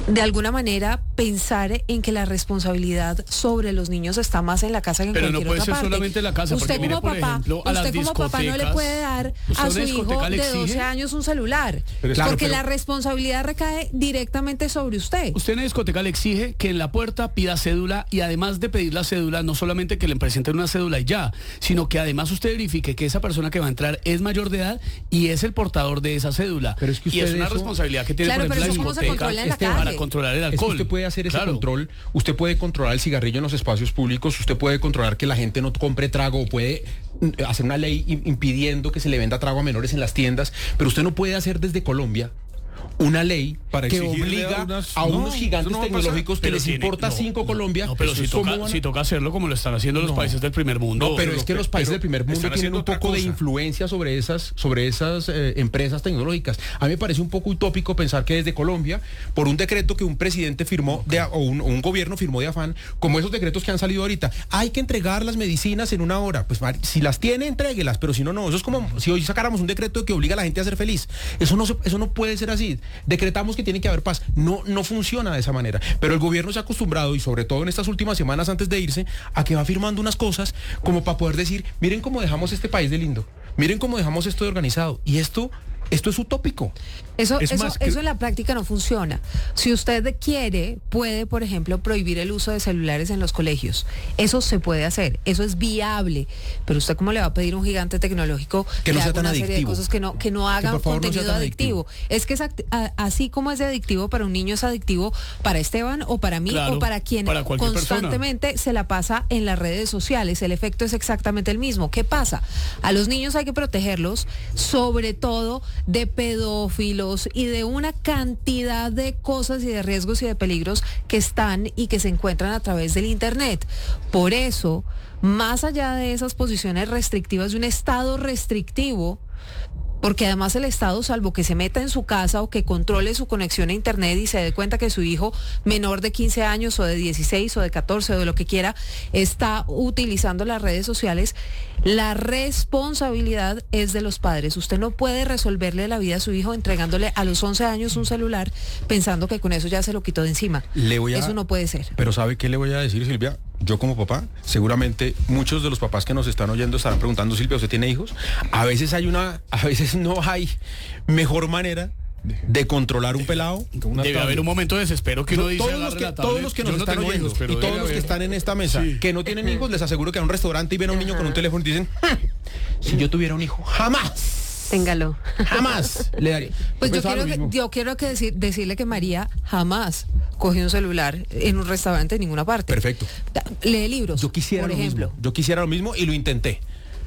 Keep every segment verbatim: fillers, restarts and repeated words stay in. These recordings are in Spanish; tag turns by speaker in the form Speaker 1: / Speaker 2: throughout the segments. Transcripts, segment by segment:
Speaker 1: de alguna manera pensar en que la responsabilidad sobre los niños está más en la casa que en
Speaker 2: Pero
Speaker 1: cualquier
Speaker 2: no puede
Speaker 1: otra
Speaker 2: ser
Speaker 1: parte.
Speaker 2: solamente la casa,
Speaker 1: usted
Speaker 2: porque mire,
Speaker 1: como
Speaker 2: por
Speaker 1: papá,
Speaker 2: ejemplo, a las
Speaker 1: usted como papá no le
Speaker 2: discotecas,
Speaker 1: puede dar
Speaker 2: ¿usted
Speaker 1: a
Speaker 2: a
Speaker 1: su
Speaker 2: una
Speaker 1: hijo
Speaker 2: discoteca le
Speaker 1: de doce
Speaker 2: exige?
Speaker 1: años un celular,
Speaker 2: Pero claro,
Speaker 1: porque
Speaker 2: pero-
Speaker 1: la responsabilidad recae directamente sobre usted.
Speaker 2: Usted en la discoteca le exige que en la puerta pida cédula y además de pedir la cédula, no solamente que le presenten una cédula y ya, sino que además usted verifique que esa persona que va a entrar es mayor de edad y es el portador de esa cédula.
Speaker 3: Pero es que
Speaker 2: y es
Speaker 3: usted
Speaker 2: una
Speaker 3: eso-
Speaker 2: responsabilidad que tiene,
Speaker 1: Claro,
Speaker 2: por
Speaker 1: pero
Speaker 2: ejemplo,
Speaker 1: eso
Speaker 2: la
Speaker 1: cómo se
Speaker 2: discoteca
Speaker 1: controla en la
Speaker 2: Esteban,
Speaker 1: calle.
Speaker 2: para controlar el
Speaker 3: Es que
Speaker 2: alcohol.
Speaker 3: usted puede hacer ese
Speaker 2: Claro.
Speaker 3: control, usted puede controlar el cigarrillo en los espacios públicos, usted puede controlar que la gente no compre trago, o puede mm, hacer una ley im- impidiendo que se le venda trago a menores en las tiendas, pero usted no puede hacer desde Colombia una ley
Speaker 4: Para
Speaker 3: que
Speaker 4: exigirle
Speaker 3: obliga
Speaker 4: a unas-
Speaker 3: a
Speaker 4: no,
Speaker 3: unos gigantes
Speaker 4: eso no va a pasar.
Speaker 3: tecnológicos que
Speaker 2: Pero
Speaker 3: les
Speaker 2: tiene-
Speaker 3: importa
Speaker 2: no,
Speaker 3: cinco
Speaker 2: no,
Speaker 3: Colombia.
Speaker 2: No, pero
Speaker 3: Pues,
Speaker 2: si
Speaker 3: ¿cómo
Speaker 2: toca,
Speaker 3: van a-
Speaker 2: si toca hacerlo como lo están haciendo los
Speaker 3: No.
Speaker 2: países del primer mundo.
Speaker 3: No, pero es que los países
Speaker 4: pero
Speaker 3: del primer mundo
Speaker 4: están
Speaker 3: tienen
Speaker 4: haciendo
Speaker 3: un
Speaker 4: otra
Speaker 3: poco de
Speaker 4: cosa.
Speaker 3: influencia sobre esas, sobre esas eh, empresas tecnológicas. A mí me parece un poco utópico pensar que desde Colombia, por un decreto que un presidente firmó de, o, un, o un gobierno firmó de afán, como esos decretos que han salido ahorita, hay que entregar las medicinas en una hora. Pues Mari, si las tiene, entréguelas, pero si no, no. Eso es como si hoy sacáramos un decreto que obliga a la gente a ser feliz. Eso no, se- eso no puede ser así. Decretamos que tiene que haber paz. No, no funciona de esa manera. Pero el gobierno se ha acostumbrado, y sobre todo en estas últimas semanas antes de irse, a que va firmando unas cosas como para poder decir, miren cómo dejamos este país de lindo, miren cómo dejamos esto de organizado. Y esto, esto es utópico.
Speaker 1: Eso,
Speaker 4: Es
Speaker 1: eso,
Speaker 4: más que-
Speaker 1: eso en la práctica no funciona. Si usted quiere, puede, por ejemplo, prohibir el uso de celulares en los colegios. Eso se puede hacer, eso es viable. Pero usted cómo le va a pedir a un gigante tecnológico
Speaker 3: Que no sea
Speaker 1: haga
Speaker 3: tan
Speaker 1: una serie de
Speaker 3: adictivo.
Speaker 1: cosas que no, que no hagan
Speaker 3: por favor no sea
Speaker 1: contenido
Speaker 3: tan
Speaker 1: adictivo? Es que es act- a- así como es de adictivo para un niño, es adictivo para Esteban o para mí
Speaker 2: Claro,
Speaker 1: o para quien
Speaker 2: para cualquier persona.
Speaker 1: constantemente se la pasa en las redes sociales. El efecto es exactamente el mismo. ¿Qué pasa? A los niños hay que protegerlos, sobre todo de pedófilos y de una cantidad de cosas y de riesgos y de peligros que están y que se encuentran a través del Internet. Por eso, más allá de esas posiciones restrictivas de un Estado restrictivo, porque además el Estado, salvo que se meta en su casa o que controle su conexión a Internet y se dé cuenta que su hijo menor de quince años o de dieciséis o de catorce o de lo que quiera está utilizando las redes sociales, la responsabilidad es de los padres. Usted no puede resolverle la vida a su hijo entregándole a los once años un celular pensando que con eso ya se lo quitó de encima.
Speaker 3: Le voy a-
Speaker 1: Eso no puede ser.
Speaker 3: Pero ¿sabe qué le voy a decir, Silvia? Yo como papá, seguramente muchos de los papás que nos están oyendo estarán preguntando, Silvia, ¿usted tiene hijos? A veces hay una, a veces no hay mejor manera de controlar un pelado.
Speaker 2: Debe haber un momento de desespero que uno dice,
Speaker 3: todos, los
Speaker 2: agarre
Speaker 3: que,
Speaker 2: la
Speaker 3: todos
Speaker 2: tablet.
Speaker 3: los que
Speaker 2: Yo
Speaker 3: nos
Speaker 2: no
Speaker 3: están
Speaker 2: tengo
Speaker 3: oyendo
Speaker 2: hijos, pero
Speaker 3: y
Speaker 2: debe
Speaker 3: todos los que
Speaker 2: haber.
Speaker 3: están en esta mesa
Speaker 2: Sí.
Speaker 3: que no tienen hijos, les aseguro que a un restaurante y ven a un niño con un teléfono y dicen, "Hmm, si yo tuviera un hijo, jamás,
Speaker 1: Téngalo.
Speaker 3: jamás le daría".
Speaker 1: Pues yo
Speaker 3: pensaba
Speaker 1: quiero,
Speaker 3: lo
Speaker 1: que,
Speaker 3: mismo.
Speaker 1: yo quiero que decir, decirle que María jamás cogió un celular en un restaurante en ninguna parte.
Speaker 3: Perfecto.
Speaker 1: Da- Lee libros,
Speaker 3: Yo quisiera
Speaker 1: por
Speaker 3: lo
Speaker 1: ejemplo.
Speaker 3: mismo. Yo quisiera lo mismo y lo intenté.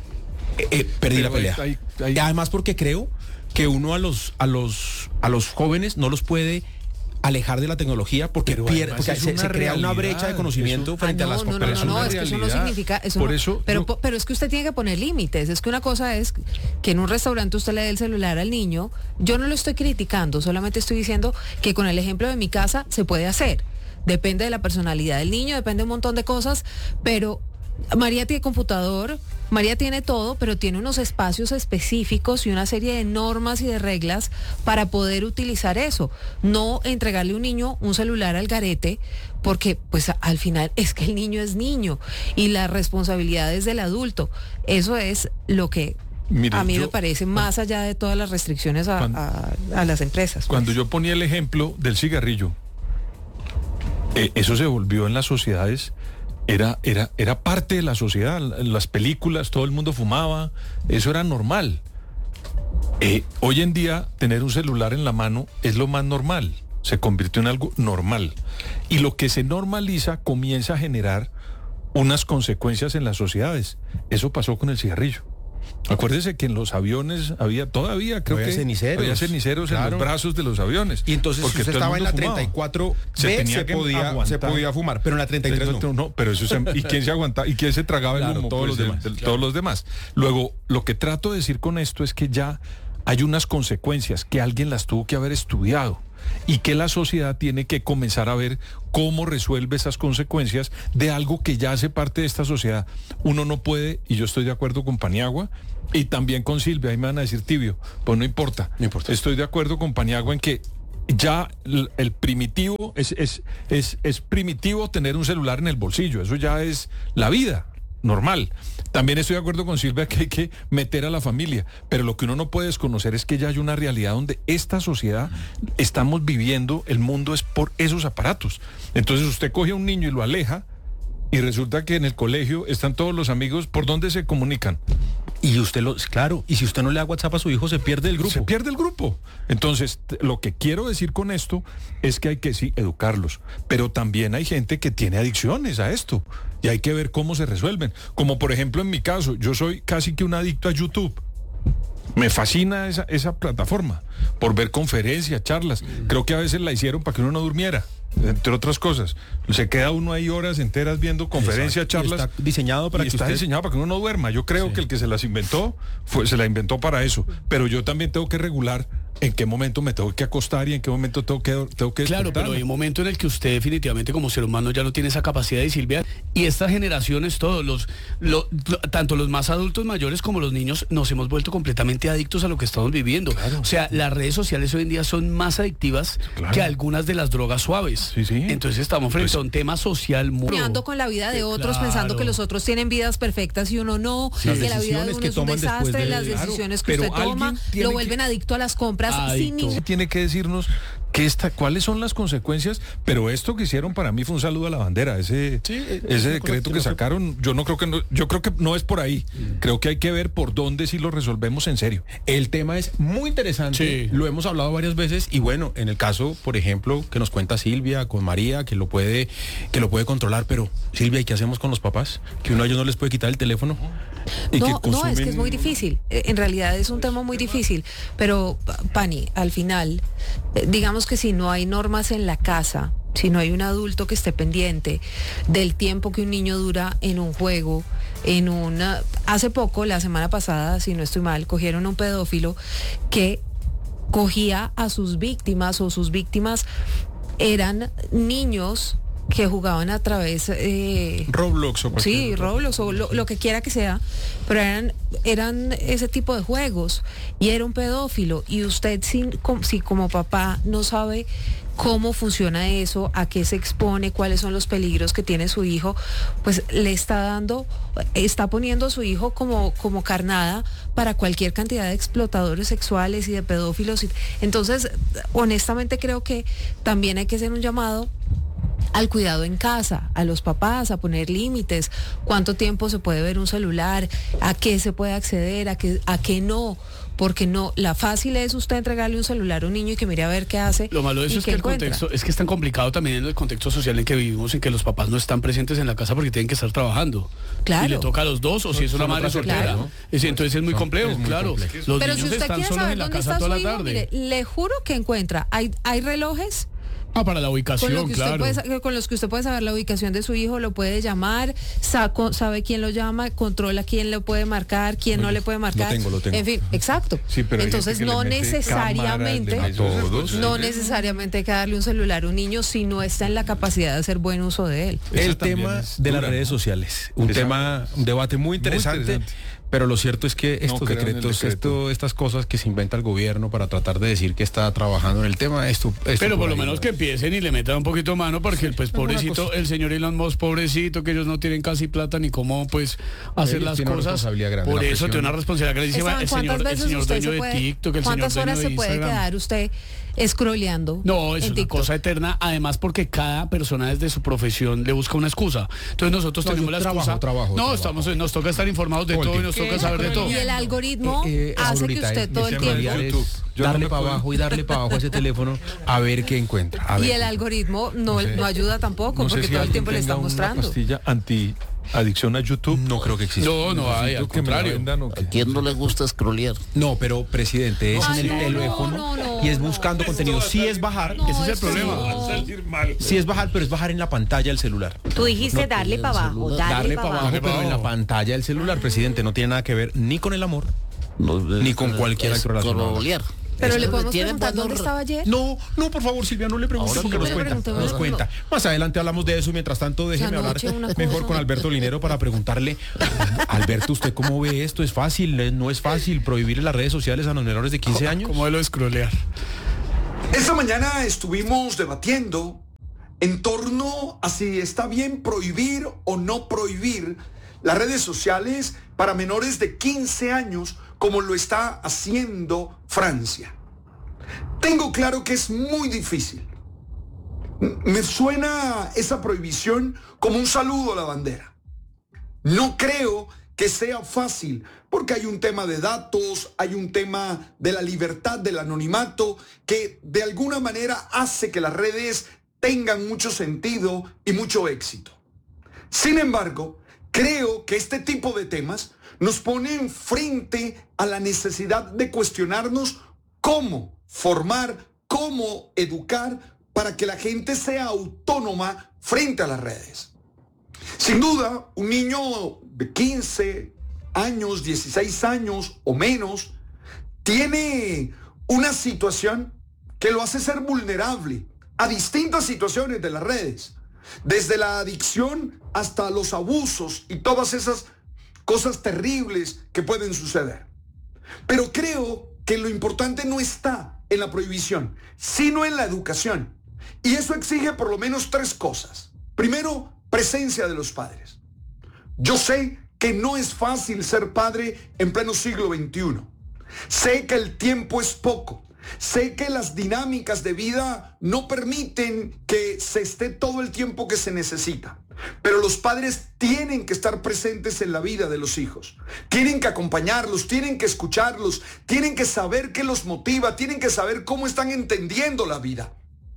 Speaker 3: Eh, eh, perdí
Speaker 4: Pero
Speaker 3: la pelea.
Speaker 4: hay- hay-
Speaker 3: Y además porque creo que uno a los a los a los jóvenes no los puede alejar de la tecnología porque
Speaker 4: Pero
Speaker 3: pierde,
Speaker 4: además
Speaker 3: porque
Speaker 4: es
Speaker 3: se,
Speaker 4: una
Speaker 3: se crea una
Speaker 4: realidad,
Speaker 3: brecha de conocimiento
Speaker 4: eso-
Speaker 3: frente
Speaker 1: Ah,
Speaker 3: a las
Speaker 1: no, no, no,
Speaker 3: personas.
Speaker 1: no, no,
Speaker 4: una
Speaker 1: es que eso no
Speaker 4: realidad.
Speaker 1: significa eso
Speaker 4: Por
Speaker 1: no-
Speaker 4: eso
Speaker 1: pero,
Speaker 4: yo-
Speaker 1: po- pero es que usted tiene que poner límites. Es que una cosa es que en un restaurante usted le dé el celular al niño. Yo no lo estoy criticando, solamente estoy diciendo que con el ejemplo de mi casa se puede hacer. Depende de la personalidad del niño, depende de un montón de cosas, pero María tiene computador, María tiene todo, pero tiene unos espacios específicos y una serie de normas y de reglas para poder utilizar eso. No entregarle a un niño un celular al garete, porque pues a- al final es que el niño es niño y la responsabilidad es del adulto. Eso es lo que
Speaker 4: Mire,
Speaker 1: a mí
Speaker 4: yo-
Speaker 1: me parece más allá de todas las restricciones a,
Speaker 4: Cuando-
Speaker 1: a- a las empresas.
Speaker 4: Cuando yo ponía el ejemplo del cigarrillo, eh, eso se volvió en las sociedades, era, era, era parte de la sociedad, en las películas todo el mundo fumaba, eso era normal. Eh, hoy en día tener un celular en la mano es lo más normal, se convirtió en algo normal. Y lo que se normaliza comienza a generar unas consecuencias en las sociedades. Eso pasó con el cigarrillo. Acuérdese que en los aviones había todavía, creo
Speaker 3: Había
Speaker 4: que
Speaker 3: ceniceros.
Speaker 4: había ceniceros en
Speaker 3: Claro.
Speaker 4: los brazos de los aviones.
Speaker 3: Y entonces
Speaker 4: Porque
Speaker 3: si usted
Speaker 4: todo el
Speaker 3: estaba en la
Speaker 4: mundo fumaba.
Speaker 3: treinta y cuatro
Speaker 4: Se
Speaker 3: B se,
Speaker 4: tenía que
Speaker 3: podía, se
Speaker 4: aguantar.
Speaker 3: podía fumar, pero en la treinta y tres no.
Speaker 4: No, pero eso se- ¿y quién se aguantaba? ¿Y quién se tragaba
Speaker 3: Claro,
Speaker 4: el humo?
Speaker 3: todos
Speaker 4: Pues,
Speaker 3: los
Speaker 4: de-
Speaker 3: demás,
Speaker 4: de-
Speaker 3: claro.
Speaker 4: Todos los demás. Luego, lo que trato de decir con esto es que ya hay unas consecuencias que alguien las tuvo que haber estudiado y que la sociedad tiene que comenzar a ver cómo resuelve esas consecuencias de algo que ya hace parte de esta sociedad. Uno no puede, y yo estoy de acuerdo con Paniagua y también con Silvia, ahí me van a decir tibio, pues no importa.
Speaker 3: No importa.
Speaker 4: Estoy de acuerdo con Paniagua en que ya el, el primitivo, es, es, es, es primitivo tener un celular en el bolsillo, eso ya es la vida normal. También estoy de acuerdo con Silvia que hay que meter a la familia, pero lo que uno no puede desconocer es que ya hay una realidad donde esta sociedad estamos viviendo, el mundo es por esos aparatos. Entonces usted coge a un niño y lo aleja y resulta que en el colegio están todos los amigos, ¿por dónde se comunican?
Speaker 3: Y usted lo, claro, y si usted no le da WhatsApp a su hijo, se pierde el grupo.
Speaker 4: Se pierde el grupo. Entonces, t- lo que quiero decir con esto es que hay que, sí, educarlos, pero también hay gente que tiene adicciones a esto y hay que ver cómo se resuelven. Como por ejemplo en mi caso, yo soy casi que un adicto a YouTube. Me fascina esa, esa plataforma por ver conferencias, charlas. Creo que a veces la hicieron para que uno no durmiera, entre otras cosas. Se queda uno ahí horas enteras viendo conferencias,
Speaker 3: Exacto.
Speaker 4: charlas.
Speaker 3: Está diseñado para
Speaker 4: y
Speaker 3: que
Speaker 4: está
Speaker 3: usted...
Speaker 4: diseñado para que uno no duerma. Yo creo
Speaker 3: Sí.
Speaker 4: que el que se las inventó fue, se la inventó para eso. Pero yo también tengo que regular en qué momento me tengo que acostar y en qué momento tengo que tengo que
Speaker 2: Claro, pero
Speaker 4: despertarme.
Speaker 2: hay un momento en el que usted definitivamente como ser humano ya no tiene esa capacidad, y Silvia, y estas generaciones, todos los, lo- lo- tanto los más adultos mayores como los niños, nos hemos vuelto completamente adictos a lo que estamos viviendo.
Speaker 4: Claro.
Speaker 2: O sea, las redes sociales hoy en día son más adictivas
Speaker 4: Claro.
Speaker 2: que algunas de las drogas suaves.
Speaker 4: Sí, sí.
Speaker 2: Entonces estamos frente
Speaker 4: Pues-
Speaker 2: a un tema social muy...
Speaker 1: Soñando con la vida de otros,
Speaker 2: Claro.
Speaker 1: pensando que los otros tienen vidas perfectas y uno no,
Speaker 3: Sí,
Speaker 1: que
Speaker 3: las
Speaker 1: la vida de
Speaker 3: decisiones
Speaker 1: uno
Speaker 3: que
Speaker 1: es un
Speaker 3: toman después
Speaker 1: desastre,
Speaker 3: de-
Speaker 1: las
Speaker 3: Claro,
Speaker 1: decisiones que
Speaker 4: pero
Speaker 1: usted toma
Speaker 4: alguien tiene
Speaker 1: lo
Speaker 4: que-
Speaker 1: vuelven adicto a las compras sin
Speaker 2: Adicto.
Speaker 1: ningún...
Speaker 4: Tiene que decirnos qué está, cuáles son las consecuencias, pero esto que hicieron para mí fue un saludo a la bandera, ese,
Speaker 3: Sí, es
Speaker 4: ese
Speaker 3: una
Speaker 4: decreto
Speaker 3: cosa
Speaker 4: que
Speaker 3: que no se-
Speaker 4: sacaron, yo no creo que no, yo creo que no es por ahí. Creo que hay que ver por dónde sí lo resolvemos en serio.
Speaker 3: El tema es muy interesante,
Speaker 2: Sí.
Speaker 3: lo hemos hablado varias veces y bueno, en el caso, por ejemplo, que nos cuenta Silvia con María, que lo puede, que lo puede controlar, pero Silvia, ¿y qué hacemos con los papás? Que uno a ellos no les puede quitar el teléfono. Y
Speaker 1: No,
Speaker 3: que
Speaker 1: no, es que es
Speaker 3: consumen-
Speaker 1: muy difícil. Eh, En realidad es un tema muy difícil. Pero, Pa- Pani, al final, eh, digamos que si no hay normas en la casa, si no hay un adulto que esté pendiente del tiempo que un niño dura en un juego, en una... Hace poco, la semana pasada, si no estoy mal, cogieron a un pedófilo que cogía a sus víctimas o sus víctimas eran niños que jugaban a través... eh,
Speaker 3: Roblox o cualquier
Speaker 1: Sí,
Speaker 3: otra.
Speaker 1: Roblox o lo, lo que quiera que sea, pero eran, eran ese tipo de juegos y era un pedófilo y usted sin, com- si como papá no sabe cómo funciona eso, a qué se expone, cuáles son los peligros que tiene su hijo, pues le está dando, está poniendo a su hijo como, como carnada para cualquier cantidad de explotadores sexuales y de pedófilos. y- Entonces, honestamente creo que también hay que hacer un llamado al cuidado en casa, a los papás, a poner límites, cuánto tiempo se puede ver un celular, a qué se puede acceder, a qué, a qué no, porque no, la fácil es usted entregarle un celular a un niño y que mire a ver qué hace.
Speaker 2: Lo malo de eso
Speaker 1: y
Speaker 2: es
Speaker 1: qué
Speaker 2: que el
Speaker 1: encuentra.
Speaker 2: contexto, es que es tan complicado también en el contexto social en que vivimos, en que los papás no están presentes en la casa porque tienen que estar trabajando.
Speaker 1: Claro.
Speaker 2: Y le toca a los dos, o si es una
Speaker 3: son
Speaker 2: madre
Speaker 3: otras
Speaker 2: soltera.
Speaker 3: solteras, ¿no?
Speaker 2: Es- entonces es muy
Speaker 3: Son-
Speaker 2: complejo,
Speaker 3: es muy
Speaker 2: claro.
Speaker 3: complejo.
Speaker 2: Los
Speaker 1: Pero si
Speaker 2: niños
Speaker 1: usted
Speaker 2: están
Speaker 1: quiere
Speaker 2: solos
Speaker 1: saber
Speaker 2: en la
Speaker 1: dónde
Speaker 2: casa
Speaker 1: está
Speaker 2: toda
Speaker 1: su
Speaker 2: la
Speaker 1: hijo,
Speaker 2: tarde.
Speaker 1: mire, le juro que encuentra. Hay, hay relojes
Speaker 2: Ah, para la
Speaker 1: con, lo
Speaker 2: ubicación,
Speaker 1: que usted
Speaker 2: claro.
Speaker 1: puede, sa- con los que usted puede saber la ubicación de su hijo, lo puede llamar, sa- co- sabe quién lo llama, controla quién lo puede marcar, quién no le puede marcar.
Speaker 3: tengo, lo tengo.
Speaker 1: En fin, exacto.
Speaker 4: Sí, pero hay
Speaker 1: Entonces
Speaker 4: gente que
Speaker 1: no
Speaker 4: le mete
Speaker 1: necesariamente,
Speaker 4: cámaras, le mete-
Speaker 3: todos.
Speaker 1: no necesariamente hay que darle un celular a un niño si no está en la capacidad de hacer buen uso de él.
Speaker 3: El
Speaker 4: Esa también
Speaker 3: tema
Speaker 4: es
Speaker 3: de las
Speaker 4: dura,
Speaker 3: redes
Speaker 4: ¿no?
Speaker 3: sociales, un
Speaker 4: Esa-
Speaker 3: tema, un debate muy interesante,
Speaker 4: interesante.
Speaker 3: pero lo cierto es que estos
Speaker 4: creo en el
Speaker 3: decretos,
Speaker 4: decreto.
Speaker 3: esto, estas cosas que se inventa el gobierno para tratar de decir que está trabajando en el tema, esto, esto
Speaker 2: Pero por lo
Speaker 3: ahí
Speaker 2: menos
Speaker 3: no
Speaker 2: que
Speaker 3: es.
Speaker 2: empiecen y le metan un poquito de mano, porque pues
Speaker 3: alguna
Speaker 2: pobrecito,
Speaker 3: cosa.
Speaker 2: el señor Elon Musk, pobrecito, que ellos no tienen casi plata ni cómo pues hacer
Speaker 3: Ellos
Speaker 2: las
Speaker 3: tienen una
Speaker 2: cosas.
Speaker 3: responsabilidad grande,
Speaker 2: Por
Speaker 3: la
Speaker 2: eso
Speaker 3: presión.
Speaker 2: tiene una responsabilidad grandísima
Speaker 1: Esteban,
Speaker 2: el
Speaker 1: ¿cuántas
Speaker 2: señor, el
Speaker 1: veces
Speaker 2: señor
Speaker 1: usted
Speaker 2: dueño
Speaker 1: se
Speaker 2: de
Speaker 1: puede,
Speaker 2: TikTok, el señor
Speaker 1: cuántas
Speaker 2: dueño
Speaker 1: horas
Speaker 2: de
Speaker 1: se puede
Speaker 2: Instagram.
Speaker 1: quedar usted scrolleando?
Speaker 2: No, es
Speaker 1: en
Speaker 2: una
Speaker 1: TikTok?
Speaker 2: cosa eterna, además porque cada persona desde su profesión le busca una excusa. Entonces nosotros
Speaker 3: No,
Speaker 2: tenemos
Speaker 3: yo
Speaker 2: la
Speaker 3: trabajo,
Speaker 2: excusa.
Speaker 3: trabajo,
Speaker 2: no,
Speaker 3: trabajo.
Speaker 2: estamos, nos toca estar informados de
Speaker 3: Todo el
Speaker 2: todo y
Speaker 3: tiempo.
Speaker 2: nos toca saber de todo.
Speaker 1: Y el algoritmo
Speaker 3: Eh, eh,
Speaker 1: hace que
Speaker 3: Aurorita,
Speaker 1: usted
Speaker 3: es-
Speaker 1: todo el
Speaker 3: en
Speaker 1: tiempo...
Speaker 3: realidad es
Speaker 4: YouTube. Yo no
Speaker 3: darle
Speaker 4: me
Speaker 3: para
Speaker 4: puedo-
Speaker 3: abajo y darle para abajo a ese teléfono a ver qué encuentra. a
Speaker 1: Y
Speaker 3: ver.
Speaker 1: el algoritmo no,
Speaker 3: No sé.
Speaker 1: no ayuda tampoco,
Speaker 4: No sé
Speaker 1: porque
Speaker 4: si
Speaker 1: todo el
Speaker 4: alguien
Speaker 1: tiempo le está
Speaker 4: tenga una
Speaker 1: mostrando.
Speaker 4: pastilla anti-adicción a YouTube.
Speaker 3: No creo que exista.
Speaker 2: No, no hay, al
Speaker 4: Necesito que me la
Speaker 2: contrario.
Speaker 4: vendan o
Speaker 5: ¿A
Speaker 4: qué.
Speaker 5: quién no le gusta scrollear?
Speaker 3: No, pero presidente, es
Speaker 1: Ay,
Speaker 3: en el
Speaker 1: no,
Speaker 3: teléfono
Speaker 1: no, no,
Speaker 3: y es
Speaker 1: no.
Speaker 3: buscando contenido. Sí es bajar,
Speaker 1: No,
Speaker 2: Ese es el
Speaker 1: eso
Speaker 2: problema.
Speaker 1: no.
Speaker 3: sí es bajar, pero es bajar en la pantalla del celular.
Speaker 6: Tú dijiste
Speaker 5: No,
Speaker 6: darle
Speaker 5: el
Speaker 6: para abajo,
Speaker 5: celular.
Speaker 6: darle,
Speaker 3: Darle
Speaker 6: para
Speaker 3: para
Speaker 6: abajo.
Speaker 3: abajo, pero en la pantalla del celular, presidente, no tiene nada que ver ni con el amor.
Speaker 5: No,
Speaker 3: Ni con cualquier acto relacionado.
Speaker 5: Scrollear.
Speaker 1: Pero
Speaker 5: Eso
Speaker 1: le podemos
Speaker 5: tiene
Speaker 1: preguntar
Speaker 5: buenos
Speaker 1: dónde
Speaker 5: re-
Speaker 1: estaba ayer.
Speaker 3: No, no, por favor, Silvia, no le pregunte
Speaker 5: Ahora
Speaker 3: porque
Speaker 5: sí,
Speaker 3: nos
Speaker 5: pero
Speaker 3: cuenta.
Speaker 1: preguntémosle,
Speaker 3: Nos
Speaker 1: no.
Speaker 3: cuenta. Más adelante hablamos de eso. Mientras tanto, déjeme hablar
Speaker 1: anoche una
Speaker 3: mejor
Speaker 1: cosa.
Speaker 3: con Alberto Linero para preguntarle, Alberto, ¿usted cómo ve esto? ¿Es fácil? ¿No es fácil prohibir en las redes sociales a los menores de quince años?
Speaker 2: ¿Cómo de lo de scrollear?
Speaker 6: Esta mañana estuvimos debatiendo en torno a si está bien prohibir o no prohibir las redes sociales para menores de quince años, como lo está haciendo Francia. Tengo claro que es muy difícil. Me suena esa prohibición como un saludo a la bandera. No creo que sea fácil, porque hay un tema de datos, hay un tema de la libertad, del anonimato, que de alguna manera hace que las redes tengan mucho sentido y mucho éxito. Sin embargo, creo que este tipo de temas nos ponen frente a la necesidad de cuestionarnos cómo formar, cómo educar para que la gente sea autónoma frente a las redes. Sin duda, un niño de quince años, dieciséis años o menos, tiene una situación que lo hace ser vulnerable a distintas situaciones de las redes, desde la adicción hasta los abusos y todas esas cosas terribles que pueden suceder. Pero creo que lo importante no está en la prohibición, sino en la educación. Y eso exige por lo menos tres cosas. Primero, presencia de los padres. Yo sé que no es fácil ser padre en pleno siglo veintiuno. Sé que el tiempo es poco. Sé que las dinámicas de vida no permiten que se esté todo el tiempo que se necesita. Pero los padres tienen que estar presentes en la vida de los hijos. Tienen que acompañarlos, tienen que escucharlos, tienen que saber qué los motiva, tienen que saber cómo están entendiendo la vida.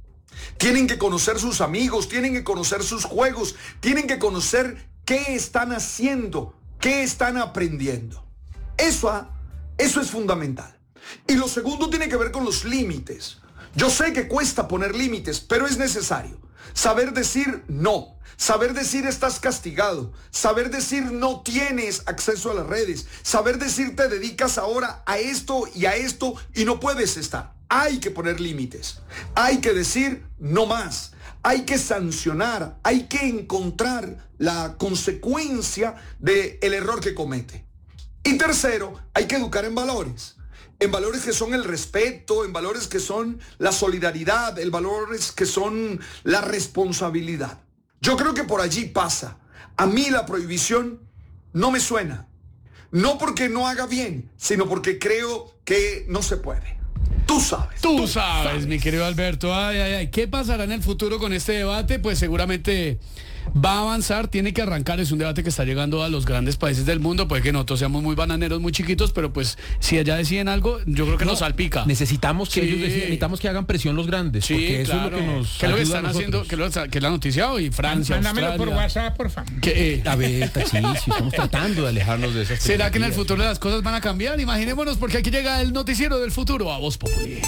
Speaker 6: Tienen que conocer sus amigos, tienen que conocer sus juegos, tienen que conocer qué están haciendo, qué están aprendiendo. Eso, eso es fundamental. Y lo segundo tiene que ver con los límites. Yo sé que cuesta poner límites, pero es necesario. Saber decir no, saber decir estás castigado, saber decir no tienes acceso a las redes, saber decir te dedicas ahora a esto y a esto y no puedes estar. Hay que poner límites, hay que decir no más, hay que sancionar, hay que encontrar la consecuencia del error que comete. Y tercero, hay que educar en valores. En valores que son el respeto, en valores que son la solidaridad, en valores que son la responsabilidad. Yo creo que por allí pasa. A mí la prohibición no me suena. No porque no haga bien, sino porque creo que no se puede. Tú sabes.
Speaker 2: Tú, tú sabes, sabes, mi querido Alberto. Ay, ay, ay. ¿Qué pasará en el futuro con este debate? Pues seguramente va a avanzar, tiene que arrancar. Es un debate que está llegando a los grandes países del mundo. Puede que nosotros seamos muy bananeros, muy chiquitos, pero pues si allá deciden algo, yo creo que no, nos salpica.
Speaker 3: Necesitamos que
Speaker 2: sí.
Speaker 3: ellos deciden, necesitamos que hagan presión los grandes.
Speaker 2: Sí,
Speaker 3: porque eso
Speaker 2: claro.
Speaker 3: es lo que nos
Speaker 2: ¿Qué es lo que están haciendo? ¿Qué es, lo, que es la noticia hoy? Francia,
Speaker 7: Mándamelo
Speaker 2: Australia.
Speaker 7: por WhatsApp, por favor.
Speaker 2: ¿Qué?
Speaker 3: A ver, sí, sí, estamos tratando de alejarnos de esas.
Speaker 2: ¿Será que en el futuro las cosas van a cambiar? Imaginémonos, porque aquí llega el noticiero del futuro a Voz Populi.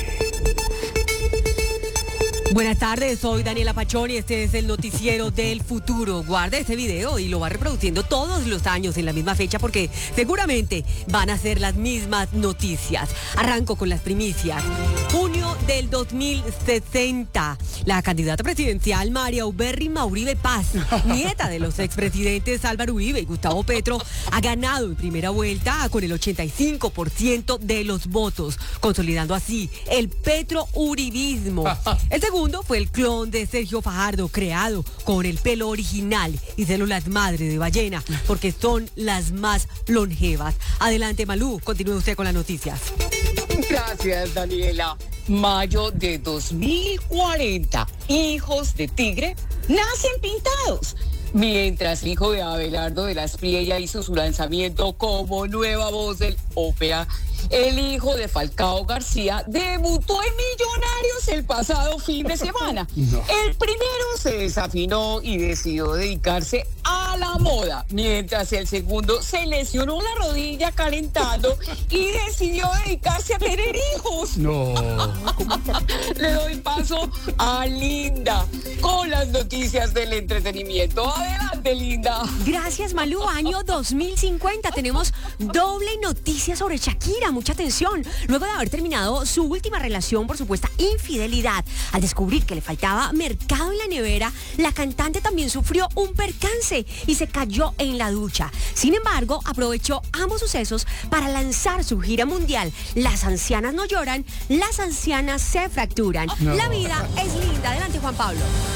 Speaker 8: Buenas tardes, soy Daniela Pachón y este es el noticiero del futuro. Guarda este video y lo va reproduciendo todos los años en la misma fecha porque seguramente van a ser las mismas noticias. Arranco con las primicias. Junio del dos mil sesenta, la candidata presidencial María Ubérrima Uribe Paz, nieta de los expresidentes Álvaro Uribe y Gustavo Petro, ha ganado en primera vuelta con el ochenta y cinco por ciento de los votos, consolidando así el petrouribismo. El segundo fue el clon de Sergio Fajardo, creado con el pelo original y células madre de ballena, porque son las más longevas. Adelante, Malú, continúe usted con las noticias.
Speaker 9: Gracias, Daniela. Mayo de dos mil cuarenta, hijos de tigre nacen pintados. Mientras el hijo de Abelardo de la Espriella hizo su lanzamiento como nueva voz del ópera, el hijo de Falcao García debutó en Millonarios el pasado fin de semana. No. El primero se desafinó y decidió dedicarse a la moda, mientras el segundo se lesionó la rodilla calentando y decidió dedicarse a tener hijos.
Speaker 2: No.
Speaker 9: Le doy paso a Linda con las las noticias del entretenimiento. Adelante, linda.
Speaker 8: Gracias, Malú. Año dos mil cincuenta. Tenemos doble noticia sobre Shakira. Mucha atención. Luego de haber terminado su última relación por supuesta infidelidad, al descubrir que le faltaba mercado en la nevera, la cantante también sufrió un percance y se cayó en la ducha. Sin embargo, aprovechó ambos sucesos para lanzar su gira mundial. Las ancianas no lloran, las ancianas se fracturan.
Speaker 2: No.
Speaker 8: La vida es linda. Adelante, Juan Pablo.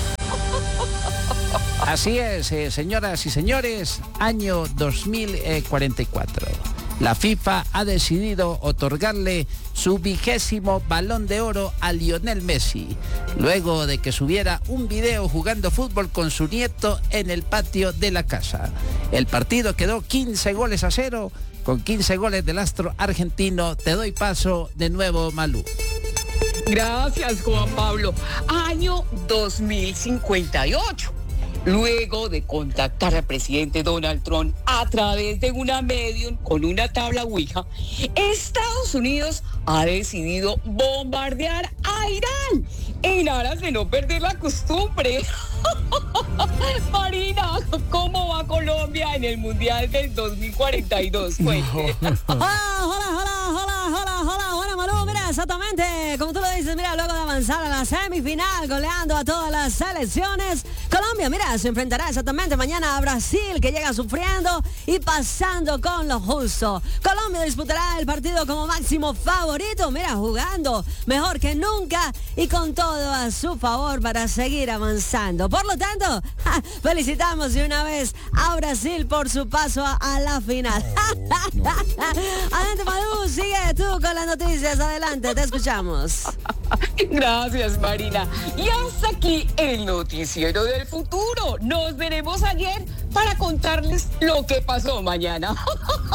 Speaker 5: Así es, eh, señoras y señores, año dos mil cuarenta y cuatro. La FIFA ha decidido otorgarle su vigésimo Balón de Oro a Lionel Messi, luego de que subiera un video jugando fútbol con su nieto en el patio de la casa. El partido quedó quince goles a cero, con quince goles del astro argentino. Te doy paso de nuevo, Malú.
Speaker 9: Gracias, Juan Pablo. Año dos mil cincuenta y ocho. Luego de contactar al presidente Donald Trump a través de una medium con una tabla Ouija, Estados Unidos ha decidido bombardear a Irán en aras de no perder la costumbre. Marina, ¿cómo va Colombia en el Mundial del dos mil cuarenta y dos? Cuente.
Speaker 8: Hola, hola, hola, hola, hola, hola, hola, Malú. Mira, exactamente, como tú lo dices, mira, luego de avanzar a la semifinal, goleando a todas las selecciones, Colombia, mira, se enfrentará exactamente mañana a Brasil, que llega sufriendo y pasando con lo justo. Colombia disputará el partido como máximo favorito, mira, jugando mejor que nunca y con todo a su favor para seguir avanzando. Por lo tanto, ja, felicitamos de una vez a Brasil por su paso a, a la final. No, no. Adelante, Malú, sigue tú con las noticias. Adelante, te escuchamos.
Speaker 9: Gracias, Marina. Y hasta aquí el noticiero del futuro. Nos veremos ayer para contarles lo que pasó mañana.